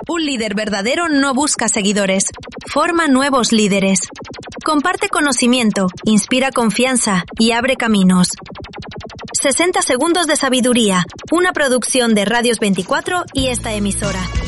Un líder verdadero no busca seguidores, forma nuevos líderes. Comparte conocimiento, inspira confianza y abre caminos. 60 segundos de sabiduría, una producción de Radios 24 y esta emisora.